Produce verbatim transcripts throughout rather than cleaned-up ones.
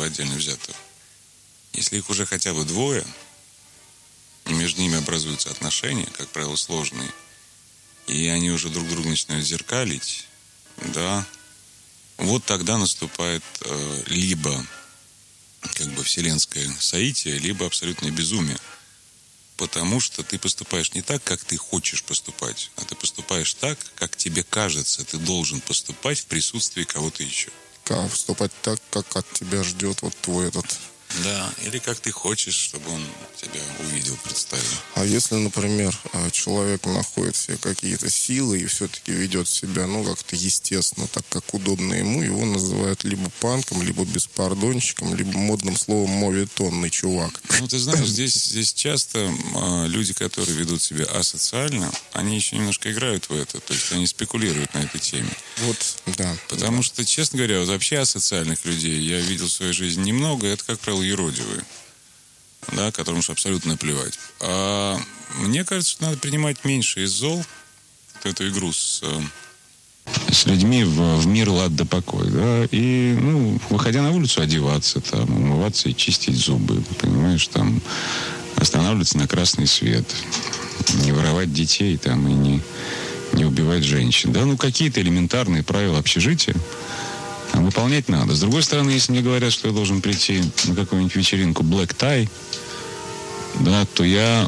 каждого отдельно взятого. Если их уже хотя бы двое, и между ними образуются отношения, как правило, сложные, и они уже друг друга начинают зеркалить, да, вот тогда наступает э, либо как бы вселенское соитие, либо абсолютное безумие. Потому что ты поступаешь не так, как ты хочешь поступать, а ты поступаешь так, как тебе кажется, ты должен поступать в присутствии кого-то еще. Как поступать так, как от тебя ждет вот твой этот... Да, или как ты хочешь, чтобы он тебя увидел, представил. А если, например, человек находит в себе какие-то силы и все-таки ведет себя, ну, как-то естественно, так как удобно ему, его называют либо панком, либо беспардонщиком, либо модным словом моветонный чувак. Ну, ты знаешь, здесь, здесь часто э, люди, которые ведут себя асоциально, они еще немножко играют в это, то есть они спекулируют на этой теме. Вот, да. Потому да. что, честно говоря, вот вообще асоциальных людей я видел в своей жизни немного, это, как правило, юродивые, да, которым уж абсолютно наплевать. А мне кажется, что надо принимать меньше из зол вот эту игру с, с людьми в, в мир, лад да покой, да, и, ну, выходя на улицу, одеваться, там, умываться и чистить зубы, понимаешь, там, останавливаться на красный свет, не воровать детей, там, и не, не убивать женщин, да, ну, какие-то элементарные правила общежития выполнять надо. С другой стороны, если мне говорят, что я должен прийти на какую-нибудь вечеринку black tie, да, то я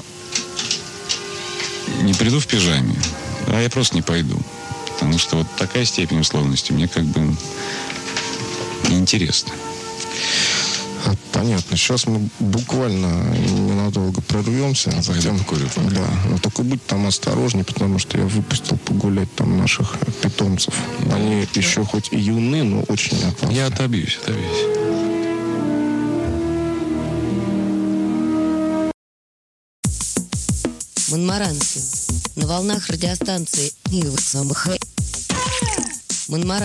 не приду в пижаме, а я просто не пойду. Потому что вот такая степень условности мне как бы неинтересна. Понятно. Сейчас мы буквально ненадолго прервемся. А затем... покурю. Да. Но только будь там осторожней, потому что я выпустил погулять там наших питомцев. Они еще хоть и юны, но очень опасны. Я отобьюсь, отобьюсь. Монмаранси. На волнах радиостанции Ил самых Монмаранси.